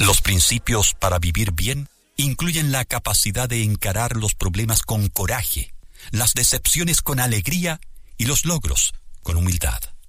Los principios para vivir bien incluyen la capacidad de encarar los problemas con coraje, las decepciones con alegría y los logros con humildad.